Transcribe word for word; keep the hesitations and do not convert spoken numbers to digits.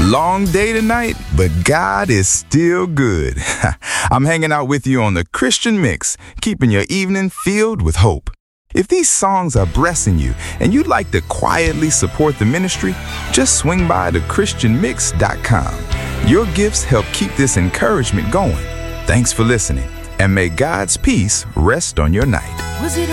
Long day tonight, but God is still good. I'm hanging out with you on the Christian Mix, keeping your evening filled with hope. If these songs are blessing you and you'd like to quietly support the ministry, just swing by to christian mix dot com. Your gifts help keep this encouragement going. Thanks for listening, and may God's peace rest on your night. Was it